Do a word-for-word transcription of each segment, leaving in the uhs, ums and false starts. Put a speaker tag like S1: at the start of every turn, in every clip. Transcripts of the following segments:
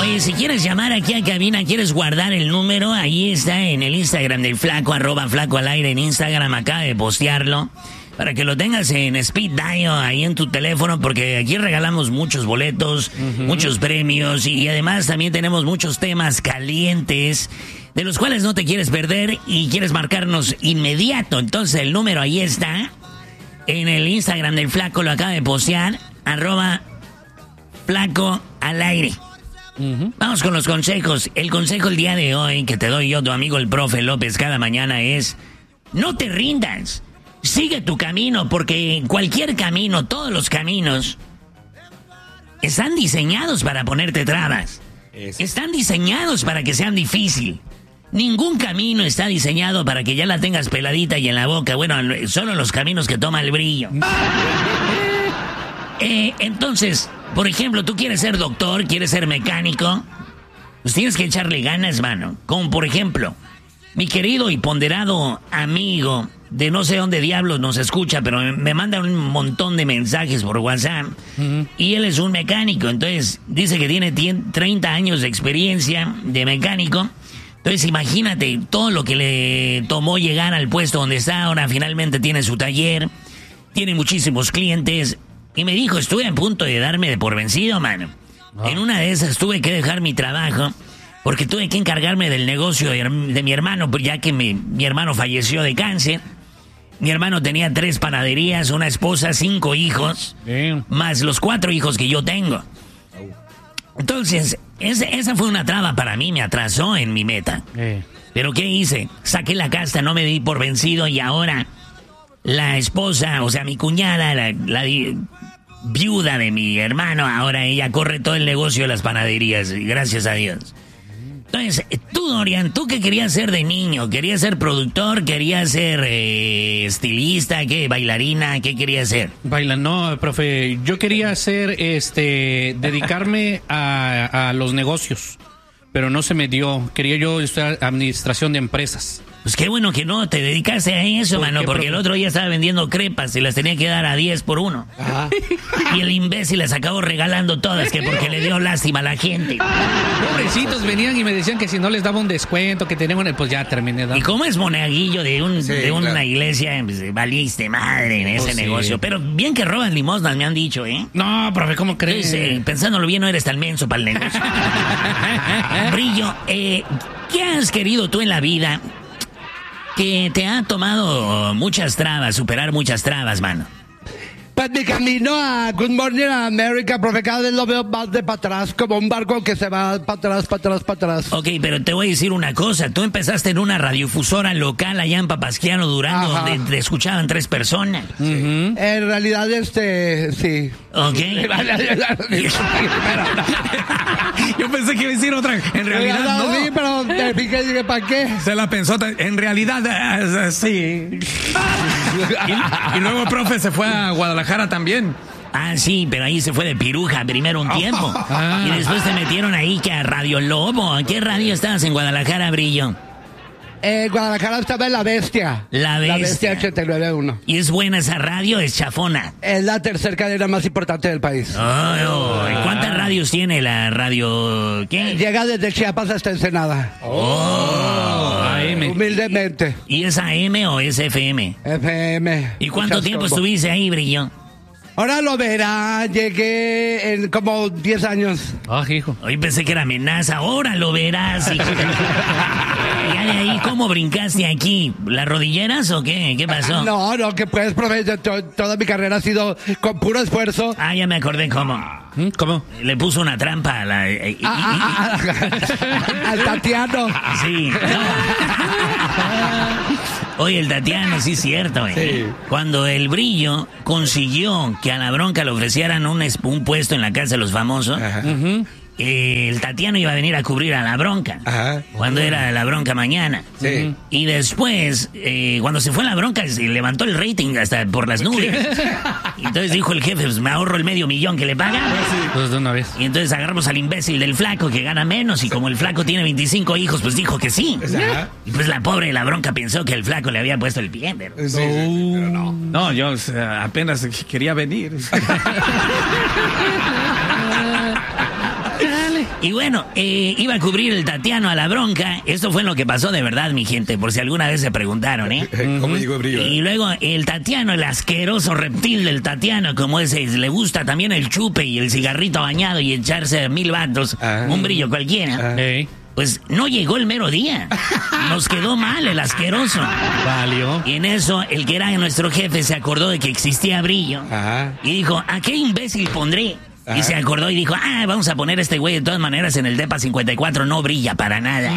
S1: Oye, si quieres llamar aquí a cabina, quieres guardar el número, ahí está en el Instagram del Flaco, arroba Flaco al aire en Instagram, acaba de postearlo. Para que lo tengas en speed dial ahí en tu teléfono, porque aquí regalamos muchos boletos, uh-huh. muchos premios y además también tenemos muchos temas calientes de los cuales no te quieres perder y quieres marcarnos inmediato. Entonces el número ahí está en el Instagram del Flaco, lo acaba de postear, arroba Flaco al aire. Uh-huh. Vamos con los consejos. El consejo el día de hoy que te doy yo, tu amigo el profe López, cada mañana es: no te rindas. Sigue tu camino, porque cualquier camino, todos los caminos, están diseñados para ponerte trabas. Eso. Están diseñados para que sean difíciles. Ningún camino está diseñado para que ya la tengas peladita y en la boca. Bueno, solo los caminos que toma el brillo. eh, entonces, por ejemplo, tú quieres ser doctor, quieres ser mecánico, pues tienes que echarle ganas, mano. Como por ejemplo, mi querido y ponderado amigo de no sé dónde diablos nos escucha, pero me manda un montón de mensajes por WhatsApp. Uh-huh. Y él es un mecánico, entonces dice que tiene treinta años de experiencia de mecánico. Entonces imagínate todo lo que le tomó llegar al puesto donde está ahora. Finalmente tiene su taller, tiene muchísimos clientes. Y me dijo, estuve a punto de darme de por vencido, mano. Oh. En una de esas tuve que dejar mi trabajo porque tuve que encargarme del negocio de, de mi hermano, ya que mi, mi hermano falleció de cáncer. Mi hermano tenía tres panaderías, una esposa, cinco hijos, Damn. más los cuatro hijos que yo tengo. Entonces, ese, esa fue una traba para mí, me atrasó en mi meta. Eh. Pero ¿qué hice? Saqué la casta, no me di por vencido y ahora la esposa, o sea, mi cuñada, la, la viuda de mi hermano, ahora ella corre todo el negocio de las panaderías, gracias a Dios. Entonces, tú, Dorian, ¿tú qué querías ser de niño? ¿Querías ser productor? ¿Querías ser eh, estilista? ¿Qué? ¿Bailarina? ¿Qué querías ser?
S2: Baila, no, profe. Yo quería hacer, este, dedicarme a, a los negocios, pero no se me dio. Quería yo estudiar administración de empresas.
S1: Pues qué bueno que no te dedicaste a eso, mano, porque profe? El otro día estaba vendiendo crepas y las tenía que dar a diez por uno. Ajá. Y el imbécil las acabó regalando todas, que porque le dio lástima a la gente.
S2: Pobrecitos, venían y me decían que si no les daba un descuento, que tenían, pues ya terminé dando.
S1: Y como es monaguillo de, un, sí, de una claro. iglesia, pues, valiste madre en ese oh, negocio. Sí. Pero bien que roban limosnas, me han dicho, ¿eh?
S2: No, profe, ¿cómo crees?
S1: Entonces, eh, pensándolo bien, no eres tan menso para el negocio. Brillo, eh, ¿qué has querido tú en la vida que te ha tomado muchas trabas, superar muchas trabas, mano?
S3: Pues mi camino a Good Morning America, profe, cada vez lo veo más de para atrás, como un barco que se va para atrás, para atrás, para atrás.
S1: Ok, pero te voy a decir una cosa. Tú empezaste en una radiofusora local allá en Papasquiaro, Durango, Ajá. donde te escuchaban tres personas.
S3: Sí. Uh-huh. En realidad, este, sí.
S1: Ok.
S2: Yo pensé que iba a decir otra. En realidad, no.
S3: Sí, pero te fijé y dije, ¿para qué?
S2: Se la pensó. En realidad, uh, sí. y, y luego, profe, se fue a Guadalajara también.
S1: Ah, sí, pero ahí se fue de piruja primero un tiempo. Ah. Y después te metieron ahí que a Radio Lobo. ¿En qué radio estabas en Guadalajara, Brillo?
S3: Eh, Guadalajara estaba en La Bestia.
S1: La Bestia.
S3: La Bestia ochenta y nueve punto uno.
S1: ¿Y es buena esa radio? ¿Es chafona?
S3: Es la tercera cadena más importante del país.
S1: Oh, oh. ¿Y cuántas radios tiene la radio? ¿Qué?
S3: Llega desde Chiapas hasta Ensenada.
S1: Oh.
S3: A M. Humildemente.
S1: ¿Y es A M o es F M?
S3: F M.
S1: ¿Y cuánto tiempo estuviste ahí, Brillo?
S3: Ahora lo verá, llegué en como diez años.
S2: Ah, oh, hijo.
S1: Hoy pensé que era amenaza, ahora lo verás, hijo. Y ahí, ¿cómo brincaste aquí? ¿Las rodilleras o qué? ¿Qué pasó?
S3: No, no, que pues, profe, to- toda mi carrera ha sido con puro esfuerzo.
S1: Ah, ya me acordé cómo.
S2: ¿Cómo?
S1: Le puso una trampa a la... Eh,
S3: ah, ah, ah, al Tatiano.
S1: Sí. No. Oye, el Tatiano, sí es cierto, ¿eh? Sí. Cuando el Brillo consiguió que a la Bronca le ofrecieran un, un puesto en la casa de los famosos, uh-huh. eh, el Tatiano iba a venir a cubrir a la Bronca. Ajá. Cuando era la Bronca mañana. Sí. Y después, eh, cuando se fue a la Bronca, se levantó el rating hasta por las nubes. Y entonces dijo el jefe, pues me ahorro el medio millón que le pagan.
S2: Sí. Pues de una vez.
S1: Y entonces agarramos al imbécil del Flaco que gana menos, y como el Flaco tiene veinticinco hijos, pues dijo que sí. Ajá. Y pues la pobre de la Bronca pensó que el Flaco le había puesto el pie, pero...
S2: Sí, sí, pero no. No, yo o sea, apenas quería venir.
S1: Y bueno, eh, iba a cubrir el Tatiano a la bronca. Esto fue lo que pasó de verdad, mi gente, por si alguna vez se preguntaron, ¿eh?
S4: ¿Cómo llegó Brillo?
S1: Y luego el Tatiano, el asqueroso reptil del Tatiano, como ese, le gusta también el chupe y el cigarrito bañado y echarse mil vatos,
S4: Ah.
S1: un brillo cualquiera.
S4: Ah.
S2: Ey,
S1: Pues no llegó el mero día. Nos quedó mal el asqueroso.
S2: valió.
S1: Y en eso, el que era nuestro jefe se acordó de que existía Brillo.
S4: Ajá.
S1: Y dijo, ¿a qué imbécil pondré?
S4: Ah.
S1: Y se acordó y dijo, ah, vamos a poner a este güey de todas maneras en el Depa cincuenta y cuatro, no brilla para nada.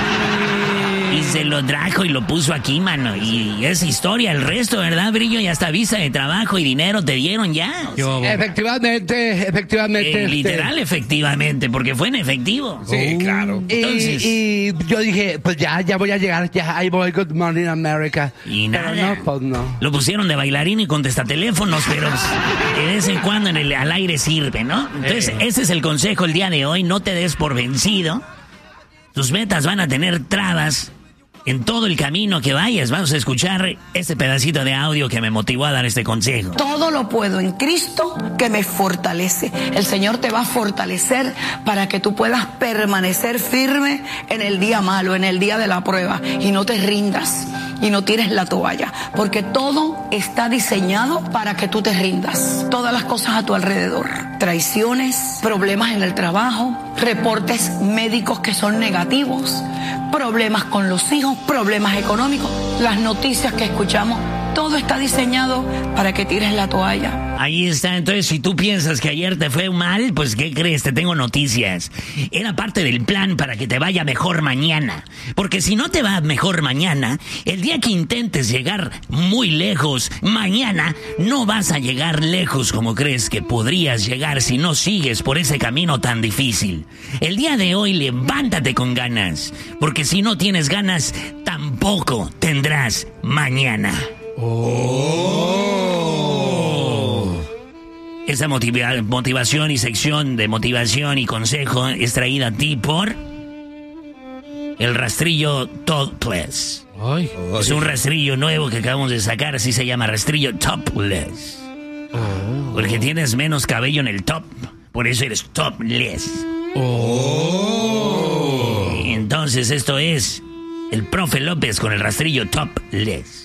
S1: Y se lo trajo y lo puso aquí, mano. Y es historia, el resto, ¿verdad, Brillo? Y hasta visa de trabajo y dinero te dieron ya. O sea,
S2: Yo,
S3: Efectivamente, efectivamente.
S1: eh,
S3: este,
S1: literal, efectivamente, porque fue en efectivo.
S4: Sí, claro.
S3: Y,
S1: Entonces-
S3: y yo dije, pues ya, ya voy a llegar, ya ahí voy, Good Morning America.
S1: Y
S3: Pero
S1: nada.
S3: no, pues no.
S1: Lo pusieron de bailarín y contesta teléfonos, pero pues, de vez en cuando en el, al aire sirve, ¿no? Entonces,
S2: Eh.
S1: ese es el consejo el día de hoy. No te des por vencido. Tus metas van a tener trabas en todo el camino que vayas. Vamos a escuchar este pedacito de audio que me motivó a dar este consejo.
S5: Todo lo puedo en Cristo que me fortalece. El Señor te va a fortalecer para que tú puedas permanecer firme en el día malo, en el día de la prueba, y no te rindas y no tires la toalla, porque todo está diseñado para que tú te rindas. Todas las cosas a tu alrededor, traiciones, problemas en el trabajo, reportes médicos que son negativos, problemas con los hijos, problemas económicos, las noticias que escuchamos, todo está diseñado para que tires la toalla.
S1: Ahí está. Entonces, si tú piensas que ayer te fue mal, pues ¿qué crees? Te tengo noticias. Era parte del plan para que te vaya mejor mañana. Porque si no te va mejor mañana, el día que intentes llegar muy lejos mañana, no vas a llegar lejos como crees que podrías llegar si no sigues por ese camino tan difícil. El día de hoy levántate con ganas, porque si no tienes ganas, tampoco tendrás mañana. Esa motiva- motivación y sección de motivación y consejo es traída a ti por el rastrillo Topless.
S2: ay,
S1: Es un rastrillo nuevo que acabamos de sacar, así se llama, rastrillo Topless. Porque tienes menos cabello en el top, por eso eres topless. Entonces esto es el profe López con el rastrillo Topless.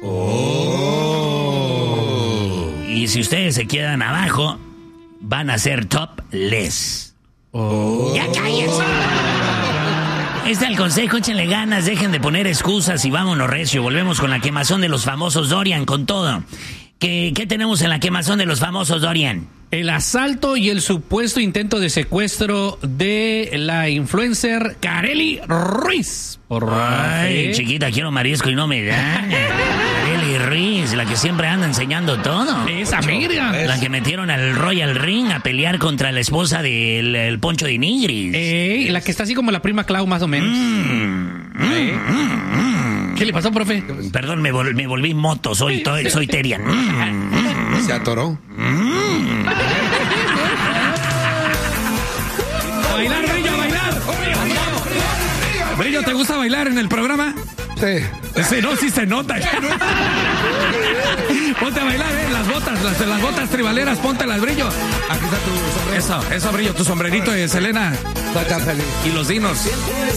S1: Y si ustedes se quedan abajo, van a ser topless. ¡Ya cállense! Este es el consejo, échenle ganas, dejen de poner excusas y vámonos recio. Volvemos con la quemazón de los famosos Dorian, con todo. ¿Qué, qué tenemos en la quemazón de los famosos Dorian?
S2: el asalto y el supuesto intento de secuestro de la influencer Kareli Ruiz. Por
S1: Ay,
S2: ¿eh?
S1: chiquita, quiero marisco y no me dan. Kareli Ruiz, la que siempre anda enseñando todo.
S2: Esa Miriam.
S1: La que metieron al Royal Ring a pelear contra la esposa del el Poncho de Nigris.
S2: Ey, la que está así como la prima Clau, más o menos.
S1: Mm,
S2: ¿Eh? ¿Qué le pasó, profe?
S1: Perdón, me, vol- me volví moto, soy, to- soy Terian. Mm,
S4: Se atoró.
S6: Bailar, Brillo, bailar. Brillo, ¿te gusta bailar en el programa?
S3: Sí.
S6: Sí, no, sí se nota. Ponte a bailar, ¿eh? Las botas, las, las botas tribaleras, póntelas, Brillo.
S4: Aquí está tu sombrero.
S6: Eso, eso, Brillo, tu sombrerito de Selena
S3: Estoy tan feliz.
S6: y los dinos.